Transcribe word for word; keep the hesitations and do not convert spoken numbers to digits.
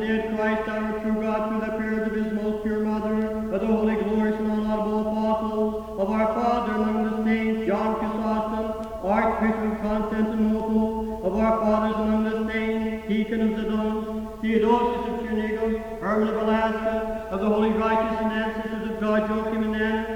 dead Christ, our true God, through the prayers of his most pure mother, of the holy, glorious, and unlaudable apostles, of our Father among the saints, John Chrysostom, Archbishop of Constantinople, of our fathers among the saints, Deacon of Zidon, Theodosius of Chernigoff, Herman of Alaska, of the holy, righteous, and ancestors of God, Joachim and Anna,